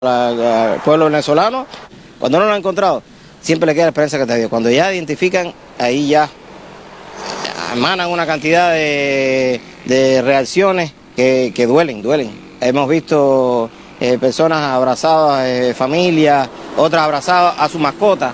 Al pueblo venezolano, cuando no lo han encontrado, siempre le queda la esperanza que te dio. Cuando ya identifican, ahí ya emanan una cantidad de reacciones que duelen. Hemos visto personas abrazadas, familias, otras abrazadas a su mascota.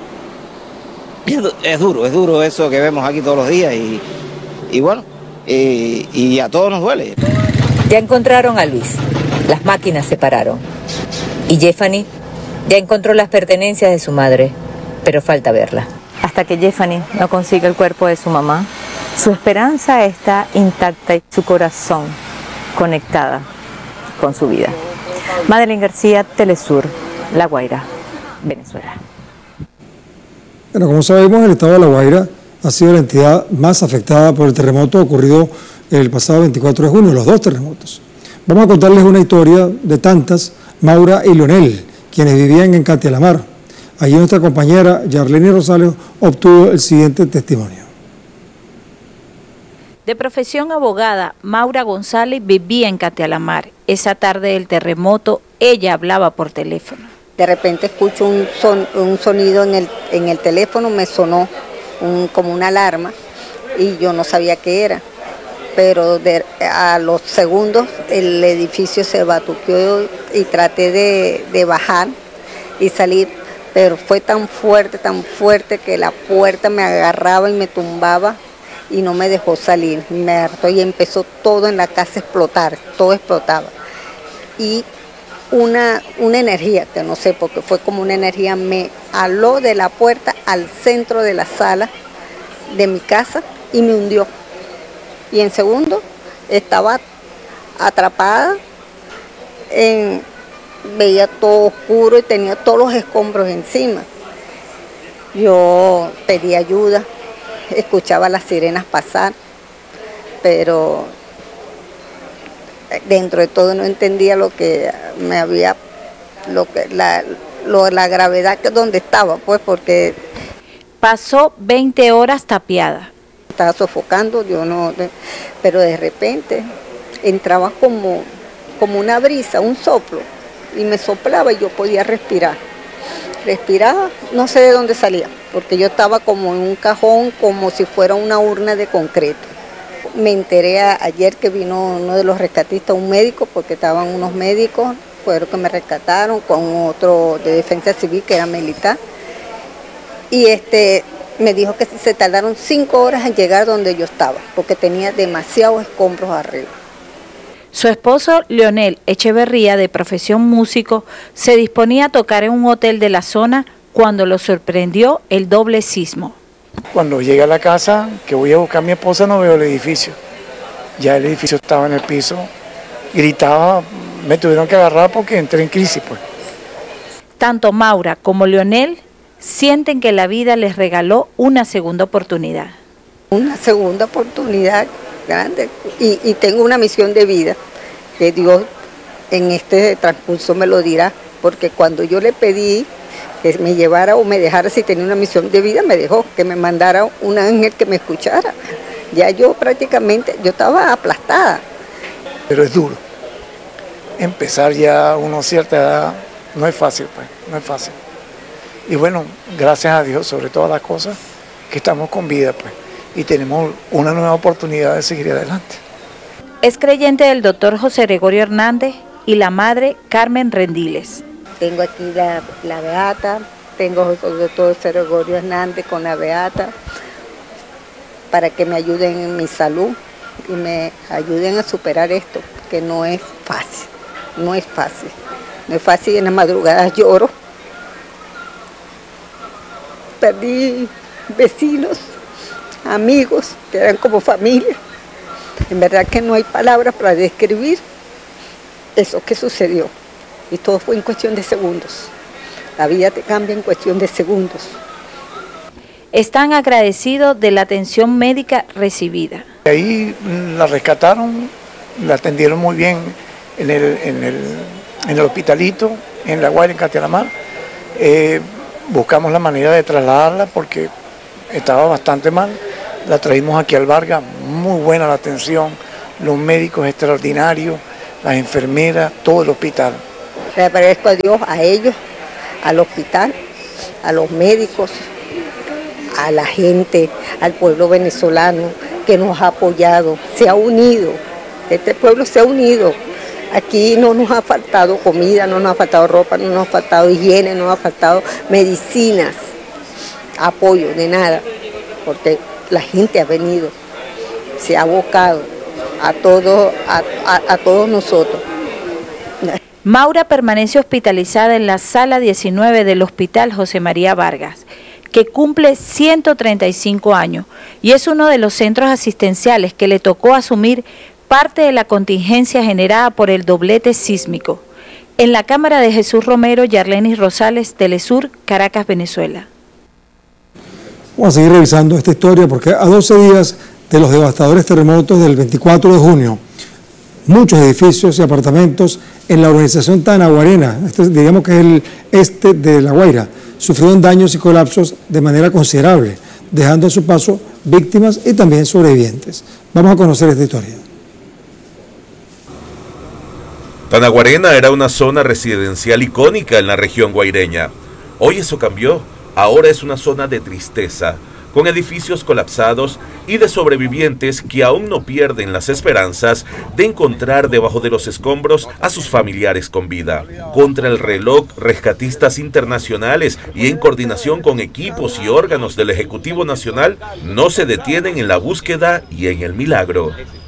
Es duro eso que vemos aquí todos los días y bueno, y a todos nos duele. Ya encontraron a Luis, las máquinas se pararon. Y Jeffany ya encontró las pertenencias de su madre, pero falta verla. Hasta que Jeffany no consiga el cuerpo de su mamá, su esperanza está intacta y su corazón conectada con su vida. Madeline García, Telesur, La Guaira, Venezuela. Bueno, como sabemos, el estado de La Guaira ha sido la entidad más afectada por el terremoto ocurrido el pasado 24 de junio, los dos terremotos. Vamos a contarles una historia de tantas. Maura y Leonel, quienes vivían en Catialamar. Allí nuestra compañera Yarleni Rosales obtuvo el siguiente testimonio. De profesión abogada, Maura González vivía en Catialamar. Esa tarde del terremoto, ella hablaba por teléfono. De repente escucho un sonido en el teléfono, me sonó como una alarma y yo no sabía qué era. Pero a los segundos el edificio se batuqueó y traté de bajar y salir, pero fue tan fuerte que la puerta me agarraba y me tumbaba y no me dejó salir. Me hartó y empezó todo en la casa a explotar, todo explotaba. Y una energía, que no sé, porque fue como una energía, me aló de la puerta al centro de la sala de mi casa y me hundió. Y en segundo estaba atrapada, veía todo oscuro y tenía todos los escombros encima. Yo pedí ayuda, escuchaba las sirenas pasar, pero dentro de todo no entendía lo que me había, la gravedad que donde estaba, pues porque... Pasó 20 horas tapiada. Estaba sofocando, pero de repente entraba como una brisa, un soplo, y me soplaba y yo podía respirar. Respiraba, no sé de dónde salía, porque yo estaba como en un cajón, como si fuera una urna de concreto. Me enteré ayer que vino uno de los rescatistas, un médico, porque estaban unos médicos, fueron que me rescataron, con otro de defensa civil que era militar, y me dijo que se tardaron 5 horas en llegar donde yo estaba, porque tenía demasiados escombros arriba. Su esposo, Leonel Echeverría, de profesión músico, se disponía a tocar en un hotel de la zona cuando lo sorprendió el doble sismo. Cuando llegué a la casa, que voy a buscar a mi esposa, no veo el edificio. Ya el edificio estaba en el piso, gritaba, me tuvieron que agarrar porque entré en crisis, pues. Tanto Maura como Leonel sienten que la vida les regaló una segunda oportunidad. Una segunda oportunidad grande y tengo una misión de vida que Dios en este transcurso me lo dirá, porque cuando yo le pedí que me llevara o me dejara, si tenía una misión de vida, me dejó, que me mandara un ángel que me escuchara. Ya yo prácticamente, yo estaba aplastada. Pero es duro. Empezar ya a una cierta edad no es fácil, pues, no es fácil. Y bueno, gracias a Dios, sobre todas las cosas, que estamos con vida, pues, y tenemos una nueva oportunidad de seguir adelante. Es creyente del doctor José Gregorio Hernández y la madre Carmen Rendiles. Tengo aquí la beata, tengo al doctor José Gregorio Hernández con la beata, para que me ayuden en mi salud y me ayuden a superar esto, que no es fácil, no es fácil. No es fácil, en la madrugada lloro. Perdí vecinos, amigos, que eran como familia. En verdad que no hay palabras para describir eso que sucedió. Y todo fue en cuestión de segundos. La vida te cambia en cuestión de segundos. Están agradecidos de la atención médica recibida. Ahí la rescataron, la atendieron muy bien en el hospitalito, en La Guaira, en Catialamar. Buscamos la manera de trasladarla porque estaba bastante mal. La traímos aquí al Vargas, muy buena la atención, los médicos extraordinarios, las enfermeras, todo el hospital. Le agradezco a Dios, a ellos, al hospital, a los médicos, a la gente, al pueblo venezolano que nos ha apoyado, se ha unido, este pueblo se ha unido. Aquí no nos ha faltado comida, no nos ha faltado ropa, no nos ha faltado higiene, no nos ha faltado medicinas, apoyo de nada, porque la gente ha venido, se ha abocado a todos nosotros. Maura permanece hospitalizada en la sala 19 del Hospital José María Vargas, que cumple 135 años y es uno de los centros asistenciales que le tocó asumir parte de la contingencia generada por el doblete sísmico. En la cámara de Jesús Romero, Yarlenis Rosales, Telesur, Caracas, Venezuela. Vamos a seguir revisando esta historia porque a 12 días de los devastadores terremotos del 24 de junio, muchos edificios y apartamentos en la urbanización Tanaguarena, digamos que es el este de La Guaira, sufrieron daños y colapsos de manera considerable, dejando a su paso víctimas y también sobrevivientes. Vamos a conocer esta historia. Tanaguarena era una zona residencial icónica en la región guaireña. Hoy eso cambió, ahora es una zona de tristeza, con edificios colapsados y de sobrevivientes que aún no pierden las esperanzas de encontrar debajo de los escombros a sus familiares con vida. Contra el reloj, rescatistas internacionales y en coordinación con equipos y órganos del Ejecutivo Nacional no se detienen en la búsqueda y en el milagro.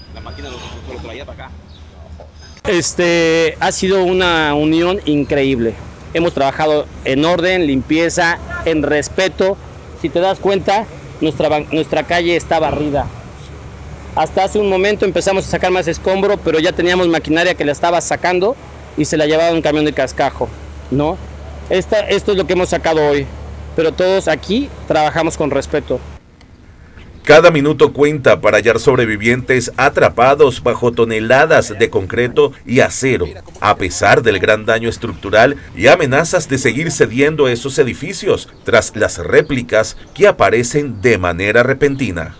Ha sido una unión increíble. Hemos trabajado en orden, limpieza, en respeto. Si te das cuenta, nuestra calle está barrida. Hasta hace un momento empezamos a sacar más escombro, pero ya teníamos maquinaria que la estaba sacando y se la llevaba en un camión de cascajo, ¿no? Esto es lo que hemos sacado hoy, pero todos aquí trabajamos con respeto. Cada minuto cuenta para hallar sobrevivientes atrapados bajo toneladas de concreto y acero, a pesar del gran daño estructural y amenazas de seguir cediendo esos edificios tras las réplicas que aparecen de manera repentina.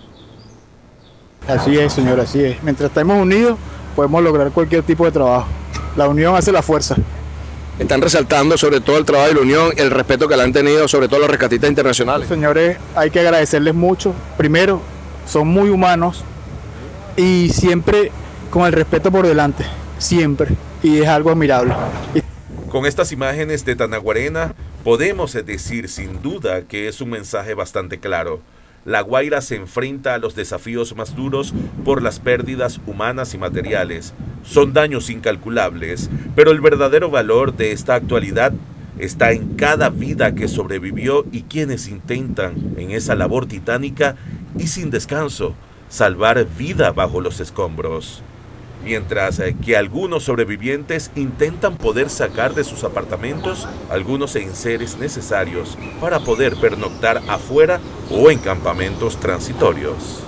Así es, señor, así es. Mientras estemos unidos, podemos lograr cualquier tipo de trabajo. La unión hace la fuerza. Están resaltando sobre todo el trabajo de la unión, el respeto que le han tenido sobre todo los rescatistas internacionales. Señores, hay que agradecerles mucho. Primero, son muy humanos y siempre con el respeto por delante, siempre, y es algo admirable. Con estas imágenes de Tanaguarena, podemos decir sin duda que es un mensaje bastante claro. La Guaira se enfrenta a los desafíos más duros por las pérdidas humanas y materiales. Son daños incalculables, pero el verdadero valor de esta actualidad está en cada vida que sobrevivió y quienes intentan, en esa labor titánica y sin descanso, salvar vida bajo los escombros. Mientras que algunos sobrevivientes intentan poder sacar de sus apartamentos algunos enseres necesarios para poder pernoctar afuera o en campamentos transitorios.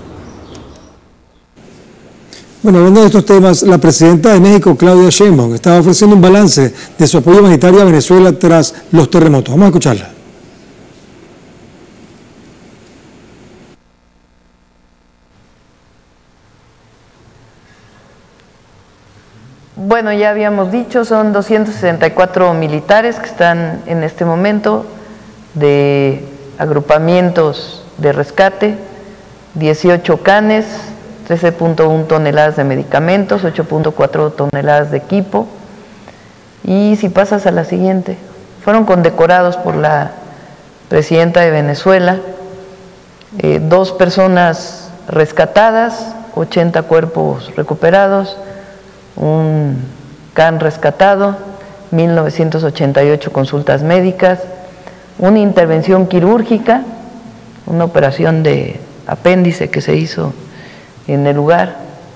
Bueno, hablando de estos temas, la presidenta de México, Claudia Sheinbaum, estaba ofreciendo un balance de su apoyo humanitario a Venezuela tras los terremotos. Vamos a escucharla. Bueno, ya habíamos dicho, son 264 militares que están en este momento de agrupamientos de rescate, 18 canes, 13.1 toneladas de medicamentos, 8.4 toneladas de equipo. Y si pasas a la siguiente, fueron condecorados por la presidenta de Venezuela, 2 personas rescatadas, 80 cuerpos recuperados, un can rescatado, 1988 consultas médicas, una intervención quirúrgica, una operación de apéndice que se hizo en el lugar,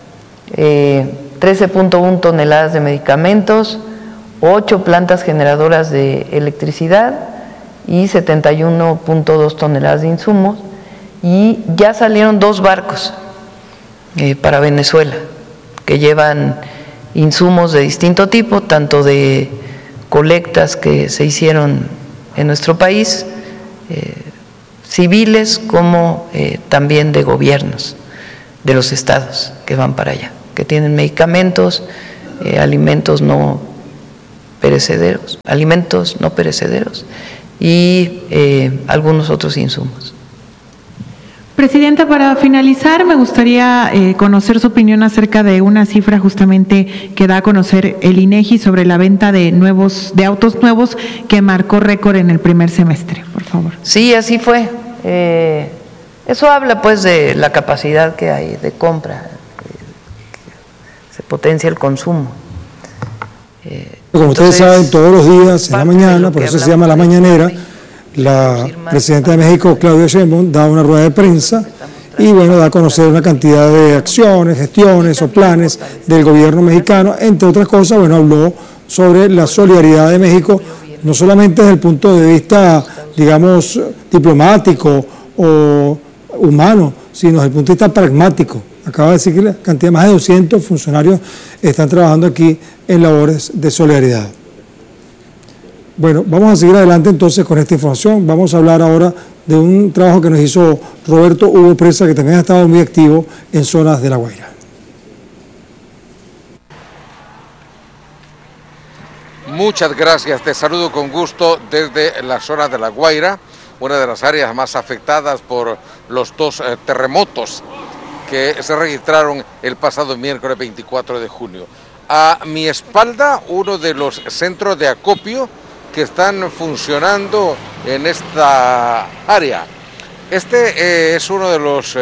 13.1 toneladas de medicamentos, 8 plantas generadoras de electricidad y 71.2 toneladas de insumos, y ya salieron 2 barcos para Venezuela que llevan insumos de distinto tipo, tanto de colectas que se hicieron en nuestro país, civiles, como también de gobiernos de los estados que van para allá, que tienen medicamentos, alimentos no perecederos, alimentos no perecederos y algunos otros insumos. Presidenta, para finalizar, me gustaría conocer su opinión acerca de una cifra justamente que da a conocer el INEGI sobre la venta de autos nuevos que marcó récord en el primer semestre, por favor. Sí, así fue. Eso habla pues de la capacidad que hay de compra, se potencia el consumo. Como ustedes saben, todos los días en la mañana, por eso se llama La Mañanera, la presidenta de México, Claudia Sheinbaum, da una rueda de prensa y bueno, da a conocer una cantidad de acciones, gestiones o planes del gobierno mexicano. Entre otras cosas, bueno, habló sobre la solidaridad de México, no solamente desde el punto de vista, digamos, diplomático o humano, sino desde el punto de vista pragmático. Acaba de decir que la cantidad de más de 200 funcionarios están trabajando aquí en labores de solidaridad. Bueno, vamos a seguir adelante entonces con esta información. Vamos a hablar ahora de un trabajo que nos hizo Roberto Hugo Presa, que también ha estado muy activo en zonas de La Guaira. Muchas gracias, te saludo con gusto desde la zona de La Guaira, una de las áreas más afectadas por los dos terremotos que se registraron el pasado miércoles 24 de junio. A mi espalda, uno de los centros de acopio que están funcionando en esta área. Este es uno de los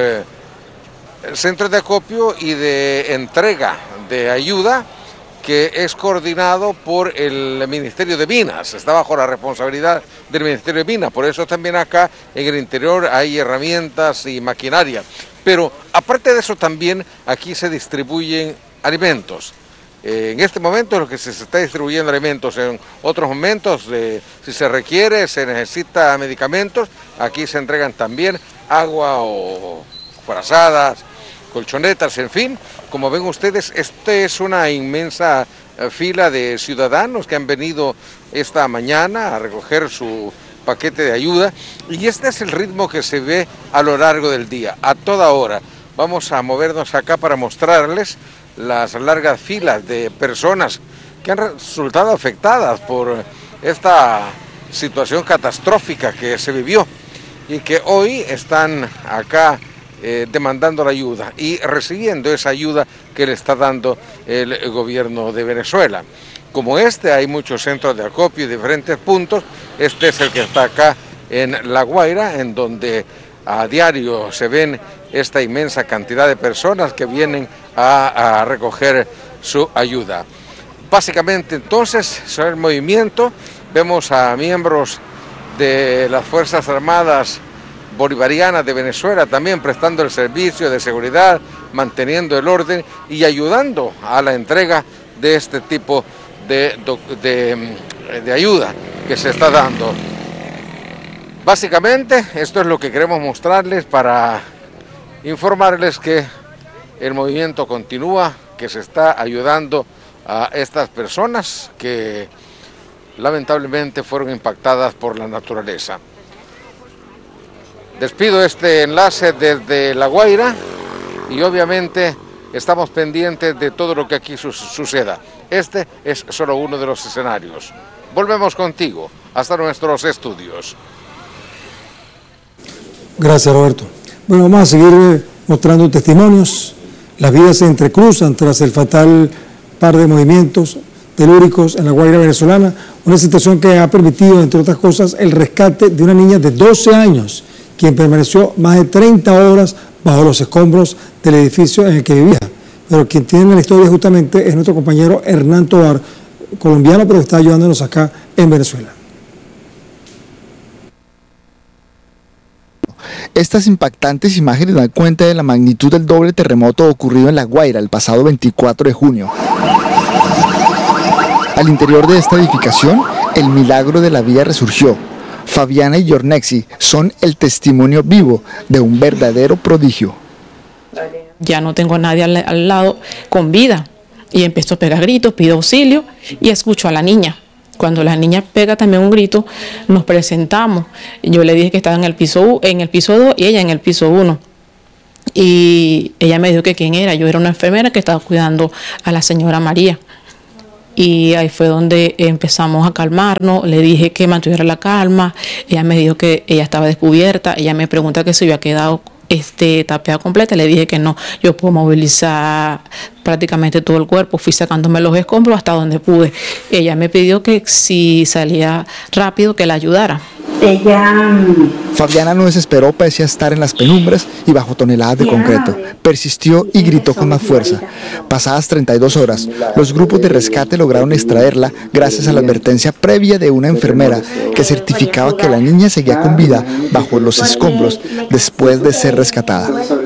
centros de acopio y de entrega de ayuda que es coordinado por el Ministerio de Minas, está bajo la responsabilidad del Ministerio de Minas, por eso también acá en el interior hay herramientas y maquinaria. Pero aparte de eso también aquí se distribuyen alimentos. En este momento lo que se está distribuyendo alimentos, en otros momentos si se requiere, se necesita medicamentos, aquí se entregan también agua o frazadas, colchonetas, en fin. Como ven ustedes, es una inmensa fila de ciudadanos que han venido esta mañana a recoger su paquete de ayuda y este es el ritmo que se ve a lo largo del día, a toda hora. Vamos a movernos acá para mostrarles las largas filas de personas que han resultado afectadas por esta situación catastrófica que se vivió y que hoy están acá demandando la ayuda y recibiendo esa ayuda que le está dando el gobierno de Venezuela. Como hay muchos centros de acopio y diferentes puntos. Este es el que está acá en La Guaira, en donde a diario se ven esta inmensa cantidad de personas que vienen a recoger su ayuda. Básicamente entonces, sobre el movimiento, vemos a miembros de las Fuerzas Armadas Bolivarianas de Venezuela también prestando el servicio de seguridad, manteniendo el orden y ayudando a la entrega de este tipo de ayuda que se está dando. Básicamente esto es lo que queremos mostrarles para informarles que el movimiento continúa, que se está ayudando a estas personas que lamentablemente fueron impactadas por la naturaleza. Despido este enlace desde La Guaira y obviamente estamos pendientes de todo lo que aquí suceda. Este es solo uno de los escenarios. Volvemos contigo hasta nuestros estudios. Gracias, Roberto. Bueno, vamos a seguir mostrando testimonios. Las vidas se entrecruzan tras el fatal par de movimientos telúricos en La Guaira venezolana, una situación que ha permitido, entre otras cosas, el rescate de una niña de 12 años, quien permaneció más de 30 horas bajo los escombros del edificio en el que vivía. Pero quien tiene la historia justamente es nuestro compañero Hernán Tovar, colombiano, pero que está ayudándonos acá en Venezuela. Estas impactantes imágenes dan cuenta de la magnitud del doble terremoto ocurrido en La Guaira el pasado 24 de junio. Al interior de esta edificación, el milagro de la vida resurgió. Fabiana y Yornexi son el testimonio vivo de un verdadero prodigio. Ya no tengo a nadie al lado con vida y empiezo a pegar gritos, pido auxilio y escucho a la niña. Cuando la niña pega también un grito, nos presentamos. Yo le dije que estaba en el piso 2 y ella en el piso 1. Y ella me dijo que quién era. Yo era una enfermera que estaba cuidando a la señora María. y ahí fue donde empezamos a calmarnos. Le dije que mantuviera la calma, ella me dijo que ella estaba descubierta, ella me pregunta que si había quedado tapeada completa, le dije que no, yo puedo movilizar prácticamente todo el cuerpo, fui sacándome los escombros hasta donde pude. Ella me pidió que si salía rápido que la ayudara. Fabiana no desesperó pese a estar en las penumbras y bajo toneladas de concreto. Persistió y gritó con más fuerza. Pasadas 32 horas, los grupos de rescate lograron extraerla gracias a la advertencia previa de una enfermera que certificaba que la niña seguía con vida bajo los escombros después de ser rescatada.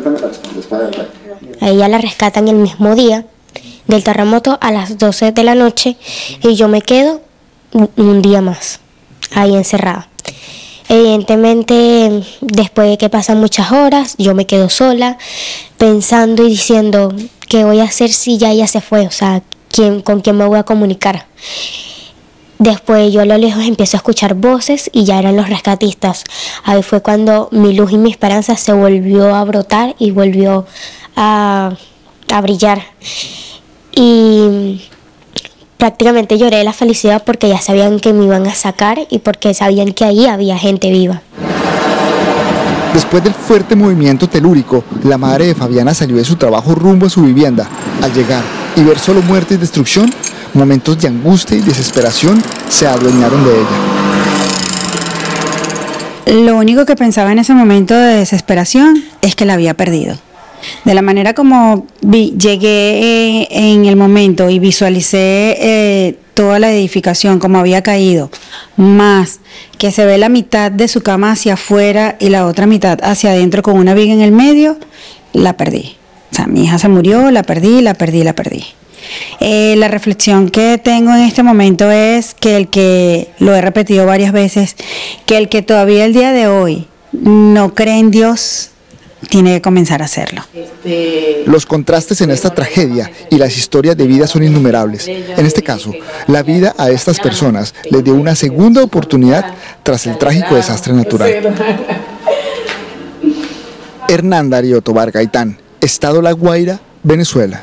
A ella la rescatan el mismo día del terremoto a las 12 de la noche y yo me quedo un día más ahí encerrada. Evidentemente, después de que pasan muchas horas, yo me quedo sola, pensando y diciendo, ¿qué voy a hacer si ya ella se fue? O sea, ¿con quién me voy a comunicar? Después yo a lo lejos empiezo a escuchar voces y ya eran los rescatistas. Ahí fue cuando mi luz y mi esperanza se volvió a brotar y volvió a brillar. Y prácticamente lloré de la felicidad porque ya sabían que me iban a sacar y porque sabían que ahí había gente viva. Después del fuerte movimiento telúrico, la madre de Fabiana salió de su trabajo rumbo a su vivienda. Al llegar y ver solo muerte y destrucción, momentos de angustia y desesperación se adueñaron de ella. Lo único que pensaba en ese momento de desesperación es que la había perdido. De la manera como llegué en el momento y visualicé toda la edificación como había caído, más que se ve la mitad de su cama hacia afuera y la otra mitad hacia adentro con una viga en el medio, la perdí. O sea, mi hija se murió, la perdí. La reflexión que tengo en este momento es que el que, lo he repetido varias veces, que el que todavía el día de hoy no cree en Dios, tiene que comenzar a hacerlo. Los contrastes en esta tragedia y las historias de vida son innumerables. En este caso, la vida a estas personas les dio una segunda oportunidad tras el trágico desastre natural. Hernán Darío Tobar Gaitán, Estado La Guaira, Venezuela.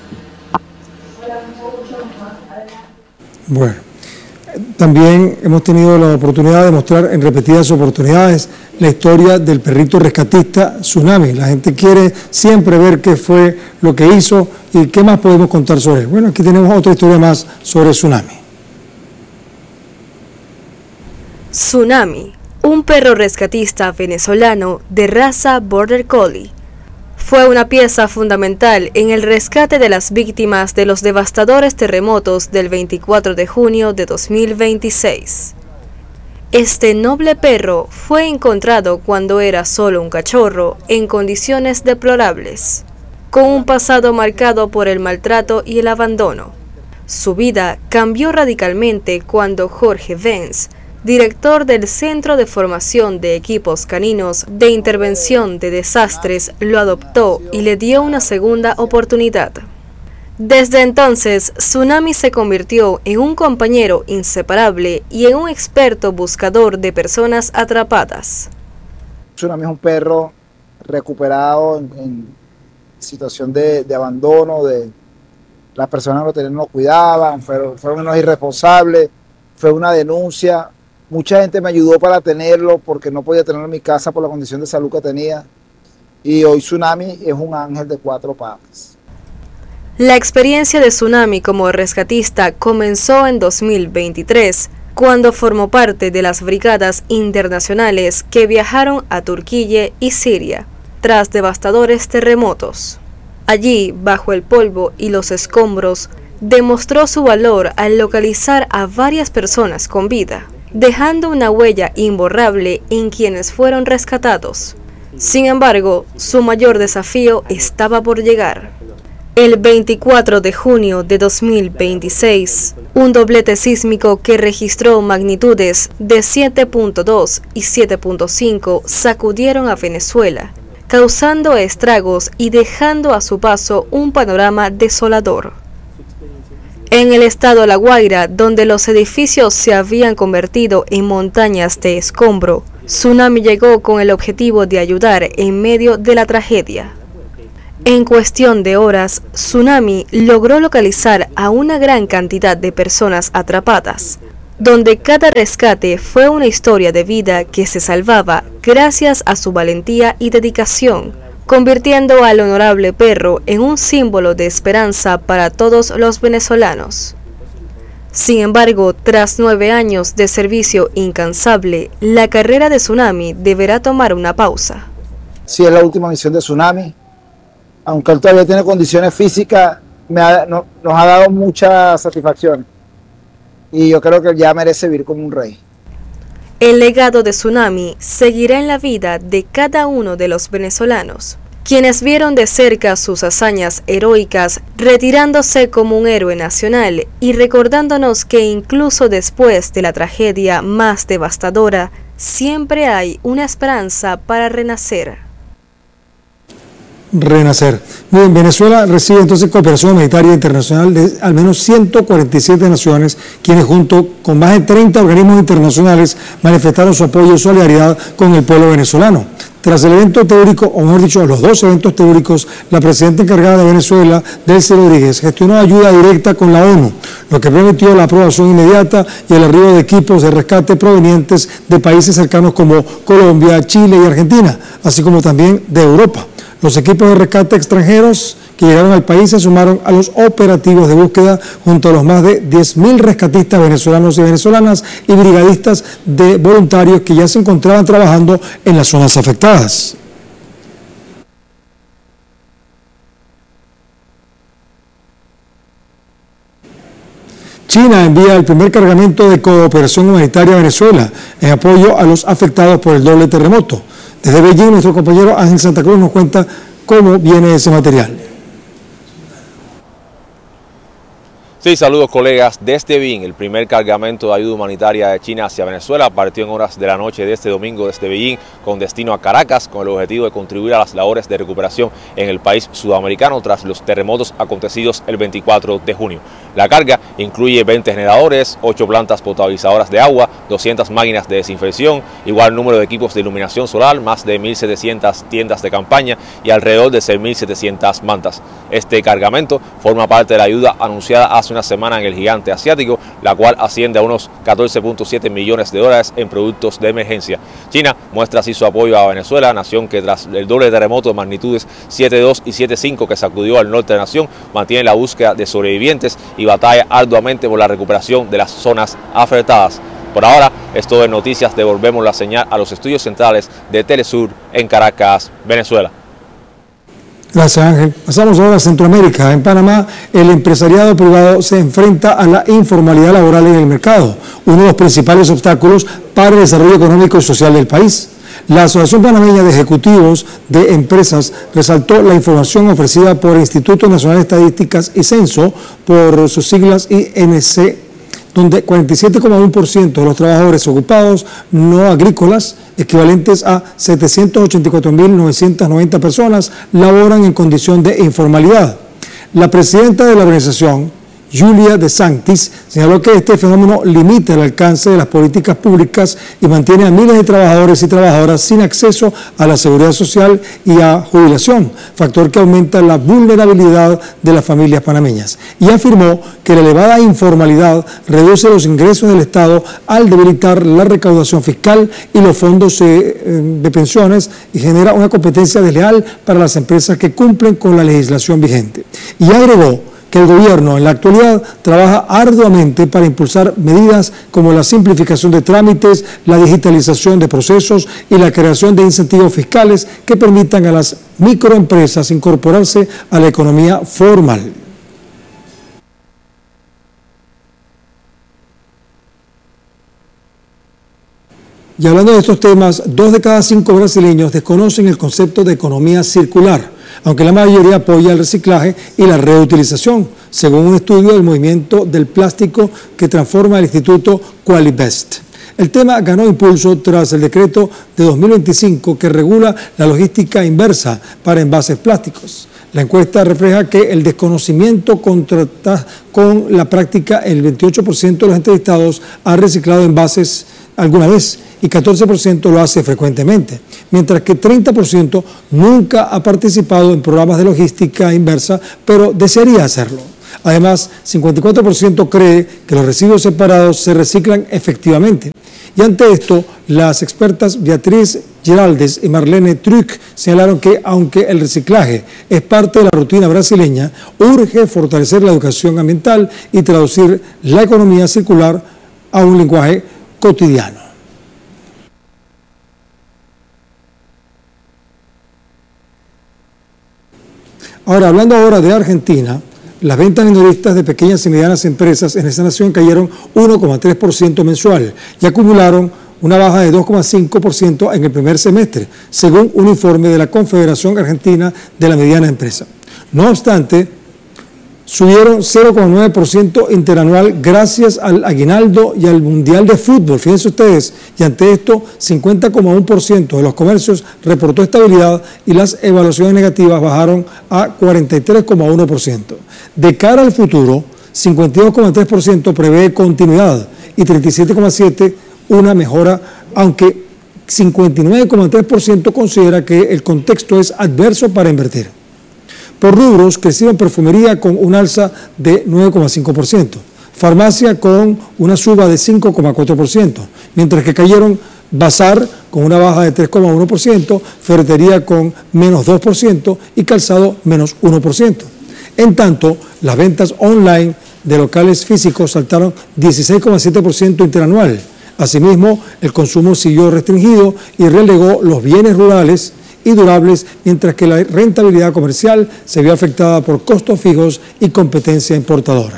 Bueno, también hemos tenido la oportunidad de mostrar en repetidas oportunidades la historia del perrito rescatista Tsunami. La gente quiere siempre ver qué fue lo que hizo y qué más podemos contar sobre él. Bueno, aquí tenemos otra historia más sobre Tsunami. Tsunami, un perro rescatista venezolano de raza Border Collie, fue una pieza fundamental en el rescate de las víctimas de los devastadores terremotos del 24 de junio de 2026. Este noble perro fue encontrado cuando era solo un cachorro en condiciones deplorables, con un pasado marcado por el maltrato y el abandono. Su vida cambió radicalmente cuando Jorge Vence, director del Centro de Formación de Equipos Caninos de Intervención de Desastres, lo adoptó y le dio una segunda oportunidad. Desde entonces, Tsunami se convirtió en un compañero inseparable y en un experto buscador de personas atrapadas. Tsunami es un perro recuperado en situación de abandono, de las personas no lo cuidaban, fueron unos irresponsables, fue una denuncia. Mucha gente me ayudó para tenerlo porque no podía tenerlo en mi casa por la condición de salud que tenía. Y hoy Tsunami es un ángel de 4 patas. La experiencia de Tsunami como rescatista comenzó en 2023, cuando formó parte de las brigadas internacionales que viajaron a Turquía y Siria, tras devastadores terremotos. Allí, bajo el polvo y los escombros, demostró su valor al localizar a varias personas con vida, dejando una huella imborrable en quienes fueron rescatados. Sin embargo, su mayor desafío estaba por llegar. El 24 de junio de 2026, un doblete sísmico que registró magnitudes de 7.2 y 7.5 sacudieron a Venezuela, causando estragos y dejando a su paso un panorama desolador. En el estado La Guaira, donde los edificios se habían convertido en montañas de escombro, Tsunami llegó con el objetivo de ayudar en medio de la tragedia. En cuestión de horas, Tsunami logró localizar a una gran cantidad de personas atrapadas, donde cada rescate fue una historia de vida que se salvaba gracias a su valentía y dedicación, convirtiendo al honorable perro en un símbolo de esperanza para todos los venezolanos. Sin embargo, tras 9 años de servicio incansable, la carrera de Tsunami deberá tomar una pausa. Sí, es la última misión de Tsunami. Aunque él todavía tiene condiciones físicas, nos ha dado mucha satisfacción. Y yo creo que él ya merece vivir como un rey. El legado de Tsunami seguirá en la vida de cada uno de los venezolanos, quienes vieron de cerca sus hazañas heroicas, retirándose como un héroe nacional y recordándonos que incluso después de la tragedia más devastadora, siempre hay una esperanza para renacer. Renacer. Muy bien, Venezuela recibe entonces cooperación humanitaria internacional de al menos 147 naciones, quienes junto con más de 30 organismos internacionales manifestaron su apoyo y solidaridad con el pueblo venezolano. Tras el evento teórico, o mejor dicho, los 2 eventos teóricos, la presidenta encargada de Venezuela, Delcy Rodríguez, gestionó ayuda directa con la ONU, lo que permitió la aprobación inmediata y el arribo de equipos de rescate provenientes de países cercanos como Colombia, Chile y Argentina, así como también de Europa. Los equipos de rescate extranjeros que llegaron al país se sumaron a los operativos de búsqueda junto a los más de 10.000 rescatistas venezolanos y venezolanas y brigadistas de voluntarios que ya se encontraban trabajando en las zonas afectadas. China envía el primer cargamento de cooperación humanitaria a Venezuela en apoyo a los afectados por el doble terremoto. Desde Beijing, nuestro compañero Ángel Santa Cruz nos cuenta cómo viene ese material. Sí, saludos colegas. Desde Beijing, el primer cargamento de ayuda humanitaria de China hacia Venezuela partió en horas de la noche de este domingo desde Beijing con destino a Caracas, con el objetivo de contribuir a las labores de recuperación en el país sudamericano tras los terremotos acontecidos el 24 de junio. La carga incluye 20 generadores, 8 plantas potabilizadoras de agua, 200 máquinas de desinfección, igual número de equipos de iluminación solar, más de 1.700 tiendas de campaña y alrededor de 6.700 mantas. Este cargamento forma parte de la ayuda anunciada hace una semana en el gigante asiático, la cual asciende a unos 14.7 millones de dólares en productos de emergencia. China muestra así su apoyo a Venezuela, nación que tras el doble terremoto de magnitudes 7.2 y 7.5 que sacudió al norte de la nación, mantiene la búsqueda de sobrevivientes y batalla arduamente por la recuperación de las zonas afectadas. Por ahora, es todo en noticias. Devolvemos la señal a los estudios centrales de Telesur en Caracas, Venezuela. Gracias, Ángel. Pasamos ahora a Centroamérica. En Panamá, el empresariado privado se enfrenta a la informalidad laboral en el mercado, uno de los principales obstáculos para el desarrollo económico y social del país. La Asociación Panameña de Ejecutivos de Empresas resaltó la información ofrecida por el Instituto Nacional de Estadísticas y Censo, por sus siglas INC, donde 47,1% de los trabajadores ocupados no agrícolas, equivalentes a 784.990 personas, laboran en condición de informalidad. La presidenta de la organización, Julia De Sanctis, señaló que este fenómeno limita el alcance de las políticas públicas y mantiene a miles de trabajadores y trabajadoras sin acceso a la seguridad social y a jubilación, factor que aumenta la vulnerabilidad de las familias panameñas. Y afirmó que la elevada informalidad reduce los ingresos del Estado al debilitar la recaudación fiscal y los fondos de pensiones y genera una competencia desleal para las empresas que cumplen con la legislación vigente. Y agregó que el gobierno en la actualidad trabaja arduamente para impulsar medidas como la simplificación de trámites, la digitalización de procesos y la creación de incentivos fiscales que permitan a las microempresas incorporarse a la economía formal. Y hablando de estos temas, 2 de cada 5 brasileños desconocen el concepto de economía circular, aunque la mayoría apoya el reciclaje y la reutilización, según un estudio del movimiento del plástico que transforma el Instituto Qualibest. El tema ganó impulso tras el decreto de 2025 que regula la logística inversa para envases plásticos. La encuesta refleja que el desconocimiento contrasta con la práctica. El 28% de los entrevistados ha reciclado envases alguna vez y 14% lo hace frecuentemente, mientras que 30% nunca ha participado en programas de logística inversa, pero desearía hacerlo. Además, 54% cree que los residuos separados se reciclan efectivamente. Y ante esto, las expertas Beatriz Giraldes y Marlene Truc señalaron que, aunque el reciclaje es parte de la rutina brasileña, urge fortalecer la educación ambiental y traducir la economía circular a un lenguaje cotidiano. Hablando ahora de Argentina, las ventas minoristas de pequeñas y medianas empresas en esa nación cayeron 1,3% mensual y acumularon una baja de 2,5% en el primer semestre, según un informe de la Confederación Argentina de la Mediana Empresa. No obstante, subieron 0,9% interanual gracias al aguinaldo y al Mundial de Fútbol. Fíjense ustedes, y ante esto, 50,1% de los comercios reportó estabilidad y las evaluaciones negativas bajaron a 43,1%. De cara al futuro, 52,3% prevé continuidad y 37,7% una mejora, aunque 59,3% considera que el contexto es adverso para invertir. Por rubros, crecieron perfumería con un alza de 9,5%, farmacia con una suba de 5,4%, mientras que cayeron bazar con una baja de 3,1%, ferretería con menos 2% y calzado menos 1%. En tanto, las ventas online de locales físicos saltaron 16,7% interanual. Asimismo, el consumo siguió restringido y relegó los bienes rurales y durables, mientras que la rentabilidad comercial se vio afectada por costos fijos y competencia importadora.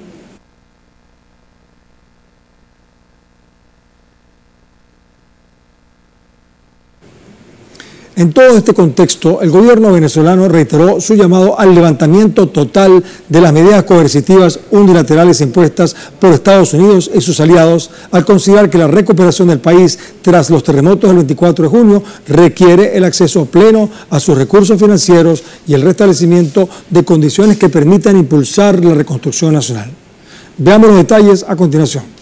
En todo este contexto, el gobierno venezolano reiteró su llamado al levantamiento total de las medidas coercitivas unilaterales impuestas por Estados Unidos y sus aliados, al considerar que la recuperación del país tras los terremotos del 24 de junio requiere el acceso pleno a sus recursos financieros y el restablecimiento de condiciones que permitan impulsar la reconstrucción nacional. Veamos los detalles a continuación.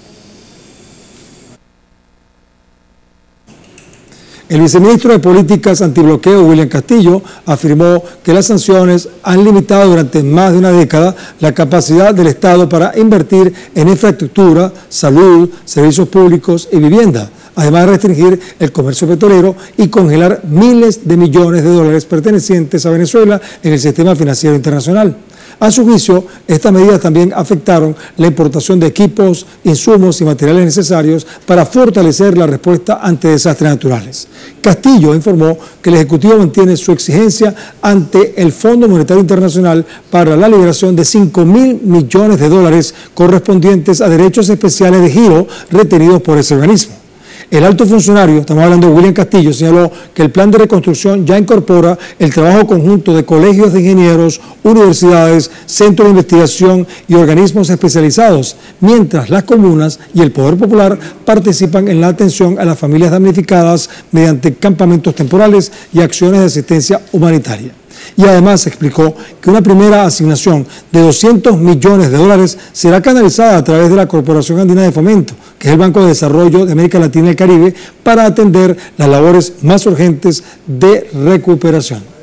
El viceministro de Políticas Antibloqueo, William Castillo, afirmó que las sanciones han limitado durante más de una década la capacidad del Estado para invertir en infraestructura, salud, servicios públicos y vivienda, además de restringir el comercio petrolero y congelar miles de millones de dólares pertenecientes a Venezuela en el sistema financiero internacional. A su juicio, estas medidas también afectaron la importación de equipos, insumos y materiales necesarios para fortalecer la respuesta ante desastres naturales. Castillo informó que el Ejecutivo mantiene su exigencia ante el Fondo Monetario Internacional para la liberación de 5.000 millones de dólares correspondientes a derechos especiales de giro retenidos por ese organismo. El alto funcionario, estamos hablando de William Castillo, señaló que el plan de reconstrucción ya incorpora el trabajo conjunto de colegios de ingenieros, universidades, centros de investigación y organismos especializados, mientras las comunas y el Poder Popular participan en la atención a las familias damnificadas mediante campamentos temporales y acciones de asistencia humanitaria. Y además explicó que una primera asignación de 200 millones de dólares será canalizada a través de la Corporación Andina de Fomento, que es el Banco de Desarrollo de América Latina y el Caribe, para atender las labores más urgentes de recuperación.